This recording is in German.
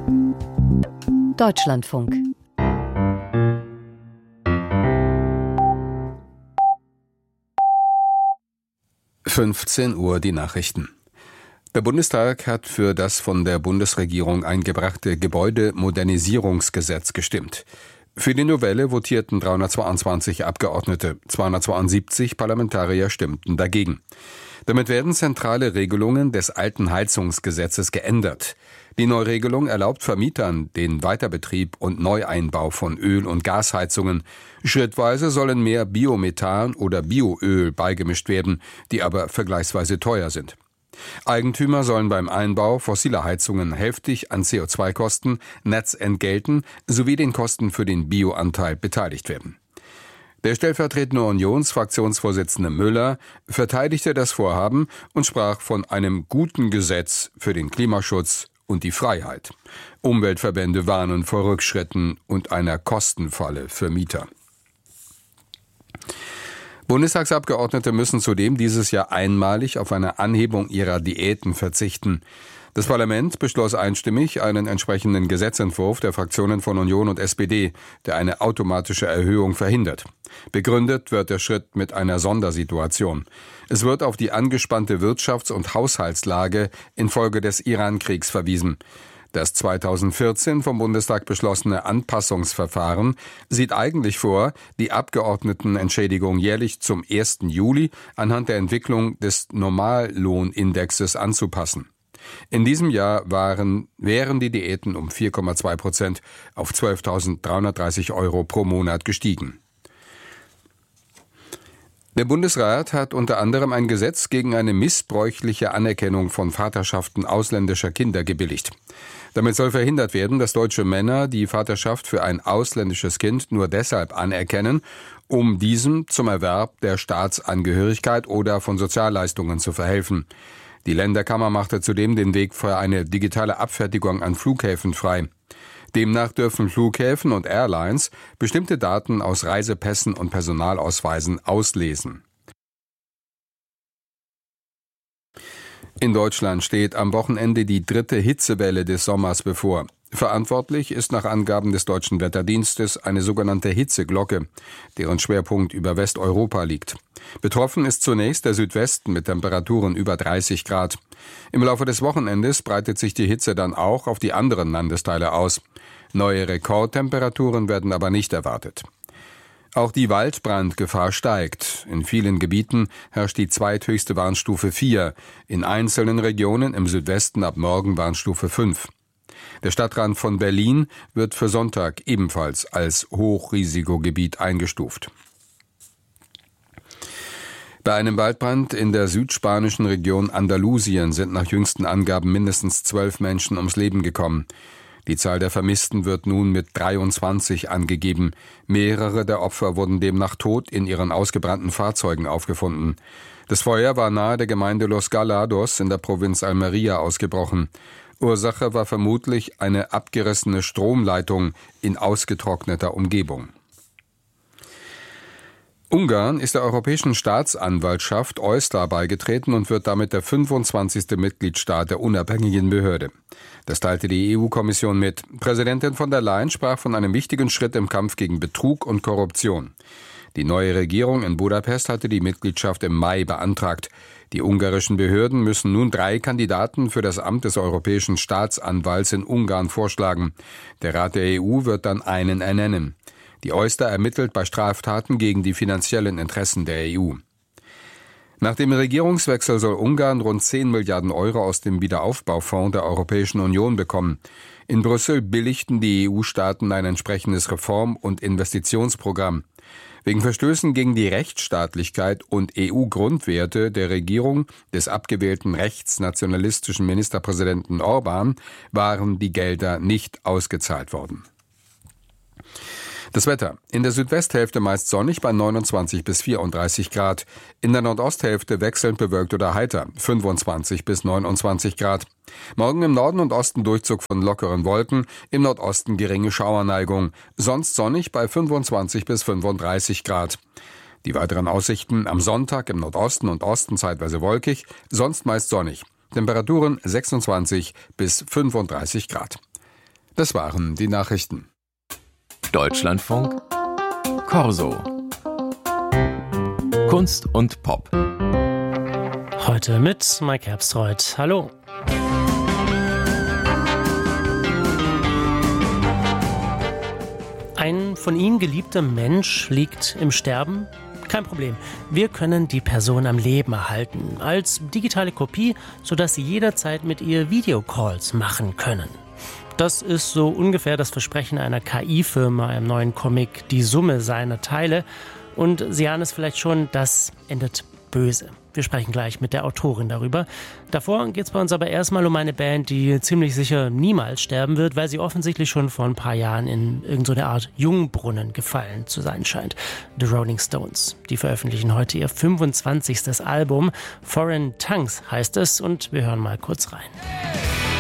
Deutschlandfunk. (15 Uhr) die Nachrichten. Der Bundestag hat für das von der Bundesregierung eingebrachte Gebäudemodernisierungsgesetz gestimmt. Für die Novelle votierten 322 Abgeordnete, 272 Parlamentarier stimmten dagegen. Damit werden zentrale Regelungen des alten Heizungsgesetzes geändert. Die Neuregelung erlaubt Vermietern den Weiterbetrieb und Neueinbau von Öl- und Gasheizungen. Schrittweise sollen mehr Biomethan oder Bioöl beigemischt werden, die aber vergleichsweise teuer sind. Eigentümer sollen beim Einbau fossiler Heizungen hälftig an CO2-Kosten, Netzentgelten sowie den Kosten für den Bioanteil beteiligt werden. Der stellvertretende Unionsfraktionsvorsitzende Müller verteidigte das Vorhaben und sprach von einem guten Gesetz für den Klimaschutz und die Freiheit. Umweltverbände warnen vor Rückschritten und einer Kostenfalle für Mieter. Bundestagsabgeordnete müssen zudem dieses Jahr einmalig auf eine Anhebung ihrer Diäten verzichten. Das Parlament beschloss einstimmig einen entsprechenden Gesetzentwurf der Fraktionen von Union und SPD, der eine automatische Erhöhung verhindert. Begründet wird der Schritt mit einer Sondersituation. Es wird auf die angespannte Wirtschafts- und Haushaltslage infolge des Iran-Kriegs verwiesen. Das 2014 vom Bundestag beschlossene Anpassungsverfahren sieht eigentlich vor, die Abgeordnetenentschädigung jährlich zum 1. Juli anhand der Entwicklung des Normallohnindexes anzupassen. In diesem Jahr wären die Diäten um 4,2% auf 12.330 € pro Monat gestiegen. Der Bundesrat hat unter anderem ein Gesetz gegen eine missbräuchliche Anerkennung von Vaterschaften ausländischer Kinder gebilligt. Damit soll verhindert werden, dass deutsche Männer die Vaterschaft für ein ausländisches Kind nur deshalb anerkennen, um diesem zum Erwerb der Staatsangehörigkeit oder von Sozialleistungen zu verhelfen. Die Länderkammer machte zudem den Weg für eine digitale Abfertigung an Flughäfen frei. Demnach dürfen Flughäfen und Airlines bestimmte Daten aus Reisepässen und Personalausweisen auslesen. In Deutschland steht am Wochenende die 3. Hitzewelle des Sommers bevor. Verantwortlich ist nach Angaben des Deutschen Wetterdienstes eine sogenannte Hitzeglocke, deren Schwerpunkt über Westeuropa liegt. Betroffen ist zunächst der Südwesten mit Temperaturen über 30 Grad. Im Laufe des Wochenendes breitet sich die Hitze dann auch auf die anderen Landesteile aus. Neue Rekordtemperaturen werden aber nicht erwartet. Auch die Waldbrandgefahr steigt. In vielen Gebieten herrscht die zweithöchste Warnstufe 4, in einzelnen Regionen im Südwesten ab morgen Warnstufe 5. Der Stadtrand von Berlin wird für Sonntag ebenfalls als Hochrisikogebiet eingestuft. Bei einem Waldbrand in der südspanischen Region Andalusien sind nach jüngsten Angaben mindestens 12 Menschen ums Leben gekommen. Die Zahl der Vermissten wird nun mit 23 angegeben. Mehrere der Opfer wurden demnach tot in ihren ausgebrannten Fahrzeugen aufgefunden. Das Feuer war nahe der Gemeinde Los Galados in der Provinz Almería ausgebrochen. Ursache war vermutlich eine abgerissene Stromleitung in ausgetrockneter Umgebung. Ungarn ist der Europäischen Staatsanwaltschaft EuStA beigetreten und wird damit der 25. Mitgliedstaat der unabhängigen Behörde. Das teilte die EU-Kommission mit. Präsidentin von der Leyen sprach von einem wichtigen Schritt im Kampf gegen Betrug und Korruption. Die neue Regierung in Budapest hatte die Mitgliedschaft im Mai beantragt. Die ungarischen Behörden müssen nun 3 Kandidaten für das Amt des Europäischen Staatsanwalts in Ungarn vorschlagen. Der Rat der EU wird dann einen ernennen. Die EuStA ermittelt bei Straftaten gegen die finanziellen Interessen der EU. Nach dem Regierungswechsel soll Ungarn rund 10 Milliarden € aus dem Wiederaufbaufonds der Europäischen Union bekommen. In Brüssel billigten die EU-Staaten ein entsprechendes Reform- und Investitionsprogramm. Wegen Verstößen gegen die Rechtsstaatlichkeit und EU-Grundwerte der Regierung des abgewählten rechtsnationalistischen Ministerpräsidenten Orbán waren die Gelder nicht ausgezahlt worden. Das Wetter. In der Südwesthälfte meist sonnig bei 29 bis 34 Grad. In der Nordosthälfte wechselnd bewölkt oder heiter, 25 bis 29 Grad. Morgen im Norden und Osten Durchzug von lockeren Wolken, im Nordosten geringe Schauerneigung. Sonst sonnig bei 25 bis 35 Grad. Die weiteren Aussichten am Sonntag im Nordosten und Osten zeitweise wolkig, sonst meist sonnig. Temperaturen 26 bis 35 Grad. Das waren die Nachrichten. Deutschlandfunk Corso. Kunst und Pop. Heute mit Mike Herbstreuth. Hallo. Ein von Ihnen geliebter Mensch liegt im Sterben? Kein Problem. Wir können die Person am Leben erhalten, als digitale Kopie, sodass Sie jederzeit mit ihr Videocalls machen können. Das ist so ungefähr das Versprechen einer KI-Firma im neuen Comic Die Summe seiner Teile. Und Sie ahnen es vielleicht schon, das endet böse. Wir sprechen gleich mit der Autorin darüber. Davor geht es bei uns aber erstmal um eine Band, die ziemlich sicher niemals sterben wird, weil sie offensichtlich schon vor ein paar Jahren in irgendeine Art Jungbrunnen gefallen zu sein scheint. The Rolling Stones. Die veröffentlichen heute ihr 25. Album. Foreign Tongues heißt es und wir hören mal kurz rein.